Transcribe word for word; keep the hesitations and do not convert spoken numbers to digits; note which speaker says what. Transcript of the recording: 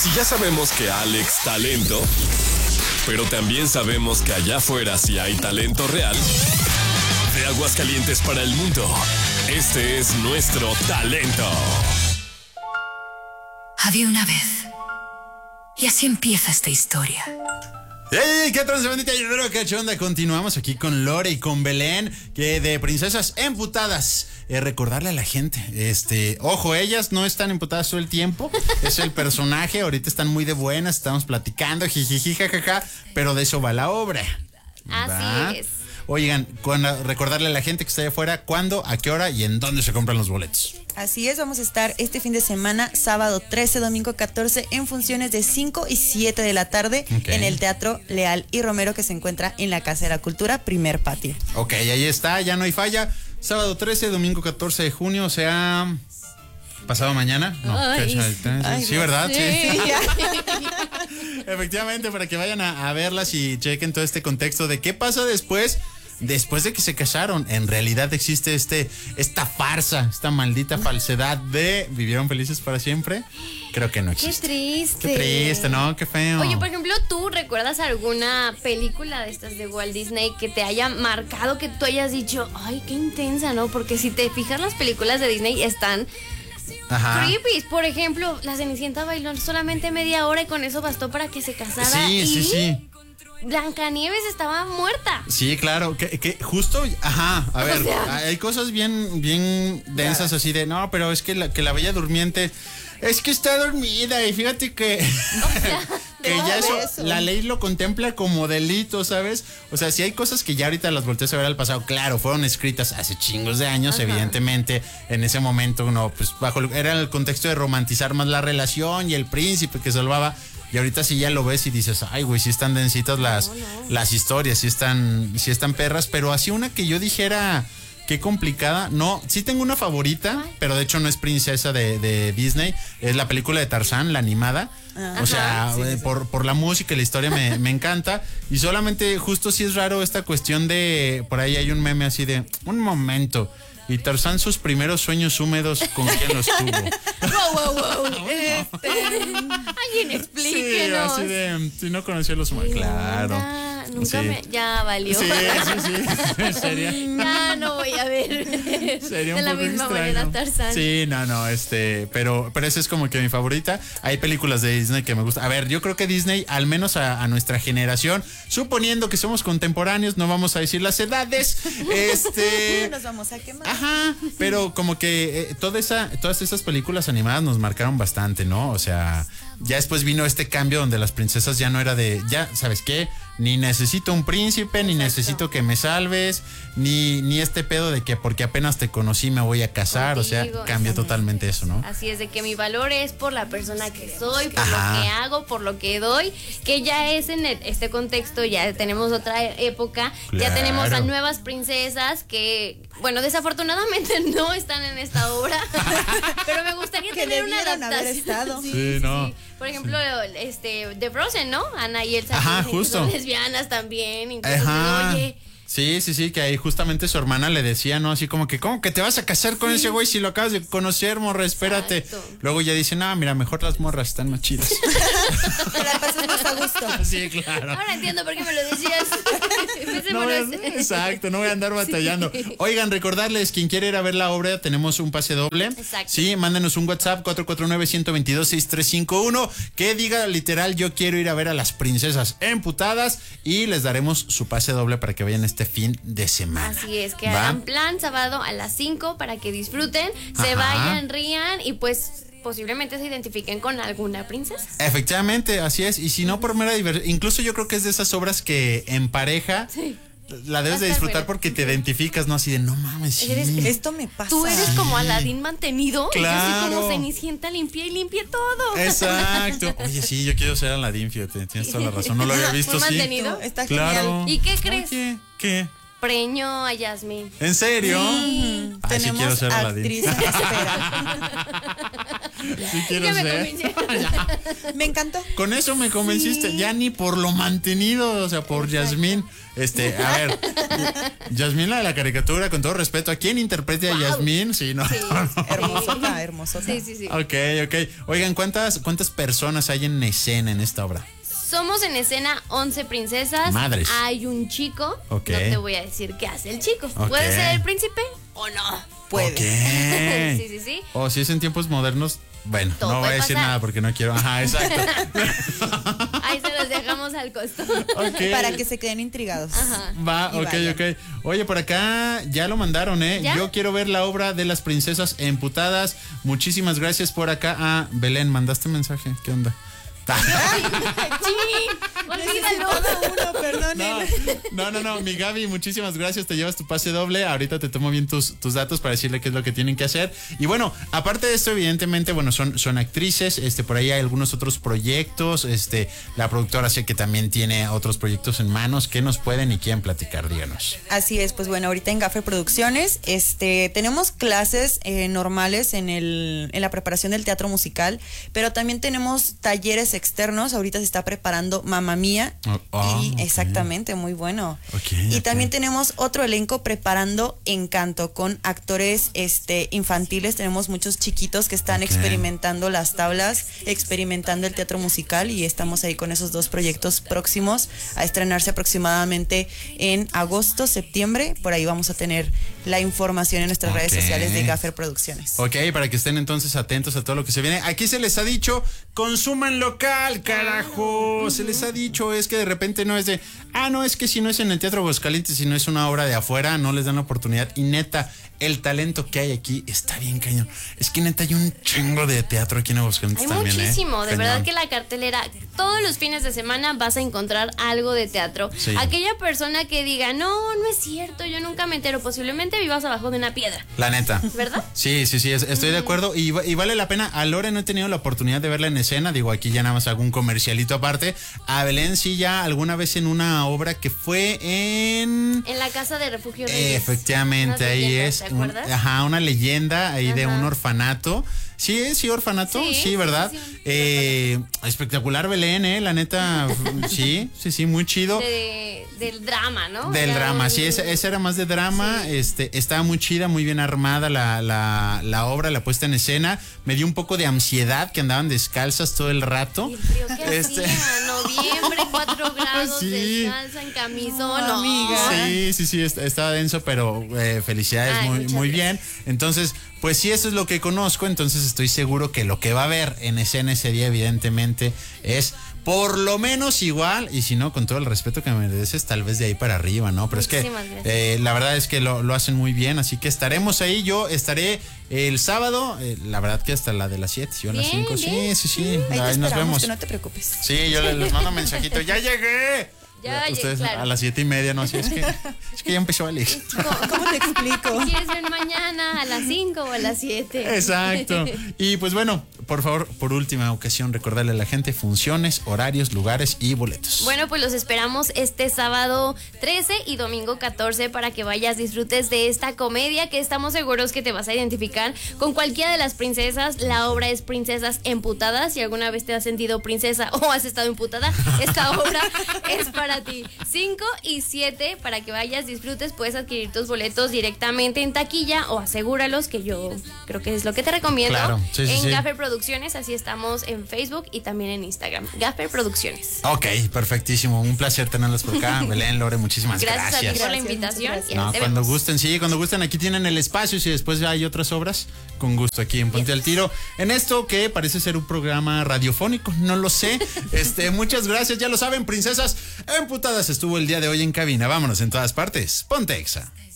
Speaker 1: Si ya sabemos que Alex talento, pero también sabemos que allá afuera sí hay talento real. De Aguascalientes para el mundo, este es nuestro talento.
Speaker 2: Había una vez, y así empieza esta historia.
Speaker 3: ¡Hey! ¿Qué trance, bandita? Yo creo que ¿qué onda? Continuamos aquí con Lore y con Belén, que de Princesas Emputadas. Eh, recordarle a la gente, este, ojo, ellas no están emputadas todo el tiempo, es el personaje, ahorita están muy de buenas, estamos platicando, jijiji, jajaja, pero de eso va la obra.
Speaker 4: Así
Speaker 3: ¿Va?
Speaker 4: es.
Speaker 3: Oigan, cuando, recordarle a la gente que está allá afuera, cuándo, a qué hora y en dónde se compran los boletos.
Speaker 5: Así es, vamos a estar este fin de semana, sábado trece, domingo catorce, en funciones de cinco y siete de la tarde,
Speaker 3: Okay.
Speaker 5: en el Teatro Leal y Romero, que se encuentra en la Casa de la Cultura, primer patio.
Speaker 3: Ok, ahí está, ya no hay falla. Sábado trece, domingo catorce de junio, o sea, pasado mañana. No,
Speaker 4: Ay,
Speaker 3: sí,
Speaker 5: ay,
Speaker 3: sí, ¿verdad? Sí.
Speaker 5: Sí, ya.
Speaker 3: Efectivamente, para que vayan a, a verlas y chequen todo este contexto de qué pasa después, después de que se casaron. En realidad existe este, esta farsa, esta maldita falsedad de vivieron felices para siempre. Creo que no
Speaker 4: Qué
Speaker 3: existe.
Speaker 4: triste.
Speaker 3: Qué triste, ¿no? Qué feo.
Speaker 4: Oye, por ejemplo, ¿tú recuerdas alguna película de estas de Walt Disney que te haya marcado, que tú hayas dicho, ay, qué intensa, ¿no? Porque si te fijas, las películas de Disney están
Speaker 3: Ajá.
Speaker 4: creepy. Por ejemplo, la Cenicienta bailó solamente media hora y con eso bastó para que se casara.
Speaker 3: Sí,
Speaker 4: y
Speaker 3: sí, sí.
Speaker 4: Blancanieves estaba muerta.
Speaker 3: Sí, claro, que, que justo, ajá, a ver,
Speaker 4: O sea,
Speaker 3: hay cosas bien, bien densas así de, no, pero es que la, que la Bella Durmiente, es que está dormida y fíjate que, que ya eso,
Speaker 5: eso.
Speaker 3: la ley lo contempla como delito, ¿sabes? O sea, si hay cosas que ya ahorita las volteas a ver al pasado, claro, fueron escritas hace chingos de años,
Speaker 4: Ajá.
Speaker 3: evidentemente, en ese momento, no, pues bajo, el- era el contexto de romantizar más la relación y el príncipe que salvaba. Y ahorita sí ya lo ves y dices, ay, güey, sí están densitas las,
Speaker 4: No, no.
Speaker 3: las historias, sí están, sí están perras, pero así una que yo dijera, qué complicada. No, sí tengo una favorita,
Speaker 4: Ay.
Speaker 3: pero de hecho no es princesa de, de Disney, es la película de Tarzán, la animada.
Speaker 5: Ah.
Speaker 3: O sea,
Speaker 5: Ajá, sí,
Speaker 3: eh,
Speaker 5: sí, sí.
Speaker 3: por, por la música y la historia me, me encanta. Y solamente, justo sí es raro esta cuestión de, por ahí hay un meme así de, un momento. Y Tarzán sus primeros sueños húmedos, ¿con quién los tuvo?
Speaker 4: Wow, wow, wow. Este, alguien
Speaker 3: Sí,
Speaker 4: explíquenos.
Speaker 3: así de, si no conocía los humanos.
Speaker 4: ¿Qué
Speaker 3: Claro.
Speaker 4: onda? Nunca
Speaker 3: Sí.
Speaker 4: me. Ya valió.
Speaker 3: Sí, sí, sí. Sería,
Speaker 4: Ya no voy a ver.
Speaker 3: sería
Speaker 4: de
Speaker 3: un
Speaker 4: la
Speaker 3: poco
Speaker 4: misma
Speaker 3: extraño.
Speaker 4: manera, Tarzán.
Speaker 3: Sí, no, no, este, pero, pero esa es como que mi favorita. Hay películas de Disney que me gustan. A ver, yo creo que Disney, al menos a, a nuestra generación, suponiendo que somos contemporáneos, no vamos a decir las edades, este...
Speaker 5: Nos vamos a quemar.
Speaker 3: Ajá, pero como que eh, toda esa, todas esas películas animadas nos marcaron bastante, ¿no? O sea, ya después vino este cambio donde las princesas ya no era de, ya, ¿sabes qué? Ni necesito un príncipe, ni
Speaker 4: Exacto.
Speaker 3: necesito que me salves, ni, ni este pedo de que porque apenas te conocí me voy a casar, o sea,
Speaker 4: Contigo,
Speaker 3: cambió
Speaker 4: exacto.
Speaker 3: totalmente eso, ¿no?
Speaker 4: Así es, de que mi valor es por la persona que soy, por
Speaker 3: Ajá.
Speaker 4: lo que hago, por lo que doy, que ya es en el- este contexto, ya tenemos otra época, ya
Speaker 3: Claro.
Speaker 4: tenemos a nuevas princesas que, bueno, desafortunadamente no están en esta obra, pero me gustaría
Speaker 5: Que
Speaker 4: tener una
Speaker 5: debieron haber
Speaker 4: adaptación.
Speaker 5: estado.
Speaker 3: Sí, no.
Speaker 4: Por ejemplo, este, de Frozen, ¿no? Ana y Elsa
Speaker 3: Ajá,
Speaker 4: que
Speaker 3: justo.
Speaker 4: son lesbianas también, entonces,
Speaker 3: Ajá.
Speaker 4: oye,
Speaker 3: Sí, sí, sí, que ahí justamente su hermana le decía, ¿no? Así como que, ¿cómo que te vas a casar con ese güey si lo acabas de conocer, morra? Espérate.
Speaker 4: Exacto.
Speaker 3: Luego ya dice, no, mira, mejor las morras están más chidas.
Speaker 5: Te la pasas más a gusto.
Speaker 3: Sí, claro.
Speaker 4: ahora entiendo por qué me lo decías.
Speaker 3: No voy a-
Speaker 4: Empecémonos.
Speaker 3: exacto, no voy a andar batallando.
Speaker 4: Sí.
Speaker 3: Oigan, recordarles, quien quiere ir a ver la obra, tenemos un pase doble.
Speaker 4: Exacto.
Speaker 3: Sí, mándenos un WhatsApp cuatro cuatro nueve, uno dos dos, seis tres cinco uno que diga literal, yo quiero ir a ver a las princesas emputadas y les daremos su pase doble para que vayan este fin de semana.
Speaker 4: Así es, que
Speaker 3: ¿Va?
Speaker 4: hagan plan sábado a las cinco para que disfruten, se
Speaker 3: Ajá.
Speaker 4: vayan, rían y pues posiblemente se identifiquen con alguna princesa.
Speaker 3: Efectivamente, así es. Y si no, por mera diversión. Incluso yo creo que es de esas obras que en pareja
Speaker 4: Sí.
Speaker 3: la debes de
Speaker 4: Va a estar
Speaker 3: disfrutar
Speaker 4: buena.
Speaker 3: porque te identificas, ¿no? Así de, no mames, sí.
Speaker 4: Eres-
Speaker 5: Esto me pasa.
Speaker 4: Tú eres como Aladín mantenido, y yo soy
Speaker 3: Claro.
Speaker 4: como Cenicienta limpia y limpia todo.
Speaker 3: Exacto. Oye, sí, yo quiero ser Aladín, fíjate, tienes toda la razón. No lo había visto,
Speaker 4: Muy
Speaker 3: sí.
Speaker 4: mantenido.
Speaker 5: Está
Speaker 3: Claro.
Speaker 5: genial.
Speaker 4: ¿Y qué crees?
Speaker 3: Oye, ¿qué?
Speaker 4: Preño a Yasmín.
Speaker 3: ¿En serio?
Speaker 5: Mm,
Speaker 3: Ay, sí
Speaker 5: tenemos
Speaker 3: quiero ser Aladín.
Speaker 5: actriz en espera.
Speaker 3: Sí quiero
Speaker 4: Ya me
Speaker 3: ser.
Speaker 4: convencieron.
Speaker 3: Ya.
Speaker 5: Me encantó.
Speaker 3: Con eso me convenciste,
Speaker 5: Sí.
Speaker 3: ya ni por lo mantenido, o sea, por Yasmín. Este, a ver, Yasmín, la de la caricatura, con todo respeto, ¿a quién interpreta a
Speaker 4: Wow.
Speaker 3: Yasmín? Sí, no.
Speaker 4: Sí, sí.
Speaker 5: Hermosota, hermosota.
Speaker 4: Sí, sí, sí.
Speaker 3: Ok, ok. Oigan, ¿cuántas, ¿cuántas personas hay en escena en esta obra?
Speaker 4: Somos en escena once princesas.
Speaker 3: Madres.
Speaker 4: Hay un chico.
Speaker 3: Ok.
Speaker 4: No te voy a decir qué hace el chico.
Speaker 3: Ok.
Speaker 4: Puede ser el príncipe o no.
Speaker 5: Puede.
Speaker 3: Ok.
Speaker 4: Sí, sí, sí.
Speaker 3: O si es en tiempos modernos, bueno,
Speaker 4: Todo
Speaker 3: no voy a
Speaker 4: puede
Speaker 3: decir
Speaker 4: pasar.
Speaker 3: nada porque no quiero. Ajá, exacto.
Speaker 4: Ahí se los dejamos al costo.
Speaker 3: Ok.
Speaker 5: Para que se queden intrigados.
Speaker 4: Ajá.
Speaker 3: Va,
Speaker 5: Y
Speaker 3: ok,
Speaker 5: vayan.
Speaker 3: ok. Oye, por acá ya lo mandaron, ¿eh?
Speaker 4: ¿Ya?
Speaker 3: Yo quiero ver la obra de las princesas emputadas. Muchísimas gracias por acá. Ah, Belén, mandaste mensaje. ¿Qué onda?
Speaker 4: Olvídalo.
Speaker 5: uno, perdonen.
Speaker 3: No, no, no, mi Gaby, muchísimas gracias. Te llevas tu pase doble. Ahorita te tomo bien tus, tus datos para decirle qué es lo que tienen que hacer. Y bueno, aparte de esto, evidentemente, bueno, son, son actrices. Este, por ahí hay algunos otros proyectos. Este, la productora sé que también tiene otros proyectos en manos. ¿Qué nos pueden y quieren platicar? Díganos.
Speaker 5: Así es, pues bueno, ahorita en Gaffer Producciones este, tenemos clases eh, normales en, el, en la preparación del teatro musical, pero también tenemos talleres externos. Ahorita se está preparando Mamma Mía.
Speaker 3: Oh, oh,
Speaker 5: y
Speaker 3: ok.
Speaker 5: exactamente, muy bueno.
Speaker 3: Ok,
Speaker 5: y
Speaker 3: ok.
Speaker 5: también tenemos otro elenco preparando Encanto con actores este, infantiles. Tenemos muchos chiquitos que están
Speaker 3: Ok.
Speaker 5: experimentando las tablas, experimentando el teatro musical, y estamos ahí con esos dos proyectos próximos a estrenarse aproximadamente en agosto, septiembre. Por ahí vamos a tener la información en nuestras
Speaker 3: Ok.
Speaker 5: redes sociales de Gaffer Producciones.
Speaker 3: Ok, para que estén entonces atentos a todo lo que se viene. Aquí se les ha dicho, consuman local, carajo. Se les ha dicho, es que de repente no es de, ah, no, es que si no es en el Teatro Aguascalientes, si no es una obra de afuera, no les dan la oportunidad. Y neta, el talento que hay aquí está bien cañón. Es que neta hay un chingo de teatro aquí en Aguascalientes
Speaker 4: Hay
Speaker 3: también,
Speaker 4: muchísimo,
Speaker 3: ¿eh?
Speaker 4: de verdad
Speaker 3: Cañón.
Speaker 4: que la cartelera, todos los fines de semana vas a encontrar algo de teatro.
Speaker 3: Sí.
Speaker 4: Aquella persona que diga, no, no es cierto, yo nunca me entero, posiblemente vivas abajo de una piedra,
Speaker 3: La neta.
Speaker 4: ¿verdad?
Speaker 3: Sí, sí, sí, es- estoy de acuerdo y, va- y vale la pena. A Lore no he tenido la oportunidad de verla en escena, digo, aquí ya nada más hago un comercialito aparte. A Belén sí ya alguna vez en una obra que fue en...
Speaker 4: En la casa de refugio Reyes.
Speaker 3: Efectivamente,
Speaker 4: Unas
Speaker 3: ahí
Speaker 4: leyendas,
Speaker 3: es.
Speaker 4: ¿te
Speaker 3: un-
Speaker 4: acuerdas?
Speaker 3: ajá, una leyenda ahí de
Speaker 4: Ajá.
Speaker 3: un orfanato. Sí, sí, orfanato, sí,
Speaker 4: Sí,
Speaker 3: ¿verdad?
Speaker 4: sí, sí,
Speaker 3: Eh, espectacular Belén, ¿eh? La neta, sí, sí, sí, muy chido.
Speaker 4: De- del drama, ¿no?
Speaker 3: Del
Speaker 4: Era
Speaker 3: drama,
Speaker 4: un-
Speaker 3: sí, esa, esa era más de drama.
Speaker 4: Sí.
Speaker 3: Este, estaba muy chida, muy bien armada la, la, la obra, la puesta en escena. Me dio un poco de ansiedad que andaban descalzas todo el rato.
Speaker 4: Y el frío que
Speaker 3: Este-
Speaker 4: hacía, noviembre, cuatro grados,
Speaker 3: Sí.
Speaker 4: descalza en camisón,
Speaker 5: No,
Speaker 4: no,
Speaker 5: amiga.
Speaker 3: Sí, sí, sí, est- estaba denso, pero eh, felicidades,
Speaker 4: Ay,
Speaker 3: muy,
Speaker 4: muchas
Speaker 3: muy
Speaker 4: gracias.
Speaker 3: bien. Entonces, pues sí, eso es lo que conozco, entonces estoy seguro que lo que va a haber en escena ese día, evidentemente, es por lo menos igual, y si no, con todo el respeto que me mereces, tal vez de ahí para arriba, ¿no? Pero es que
Speaker 4: Muchísimas gracias.
Speaker 3: eh, la verdad es que lo, lo hacen muy bien, así que estaremos ahí. Yo estaré el sábado, eh, la verdad que hasta la de las siete, yo a las
Speaker 4: Bien,
Speaker 3: cinco, sí,
Speaker 4: bien.
Speaker 3: sí, sí,
Speaker 5: Ahí te
Speaker 3: ahí nos
Speaker 5: esperamos,
Speaker 3: vemos.
Speaker 5: que no te preocupes.
Speaker 3: Sí, yo les, les mando un mensajito, ¡ya llegué!
Speaker 4: Ya, ya,
Speaker 3: Ustedes
Speaker 4: claro.
Speaker 3: a las siete y media, no, así es que, es que ya empezó Alex.
Speaker 5: ¿Cómo te explico?
Speaker 4: ¿Quieres ver mañana a las cinco o a las siete?
Speaker 3: Exacto. Y pues bueno, por favor, por última ocasión, recordarle a la gente funciones, horarios, lugares y boletos.
Speaker 4: Bueno, pues los esperamos este sábado trece y domingo catorce para que vayas, disfrutes de esta comedia que estamos seguros que te vas a identificar con cualquiera de las princesas. La obra es Princesas Emputadas. Si alguna vez te has sentido princesa o has estado emputada, esta obra es para ti. cinco y siete para que vayas, disfrutes, puedes adquirir tus boletos directamente en taquilla o asegúralos, que yo creo que es lo que te recomiendo.
Speaker 3: Claro, sí, sí,
Speaker 4: en
Speaker 3: sí.
Speaker 4: Gaffer Producciones, así estamos en Facebook y también en Instagram. Gaffer Producciones.
Speaker 3: Ok, perfectísimo. Un placer tenerlos por acá. Belén, Lore, muchísimas
Speaker 4: Gracias,
Speaker 3: gracias.
Speaker 4: a ti por la
Speaker 5: Gracias,
Speaker 4: invitación.
Speaker 5: muchas
Speaker 4: Y
Speaker 3: No,
Speaker 4: ahí te
Speaker 3: cuando
Speaker 4: vemos.
Speaker 3: gusten, sí, cuando gusten, aquí tienen el espacio. Si después hay otras obras, con gusto aquí en Ponte al Tiro. En esto que parece ser un programa radiofónico, no lo sé. Este, muchas gracias, ya lo saben, princesas emputadas estuvo el día de hoy en cabina. Vámonos en todas partes. Ponte Exa.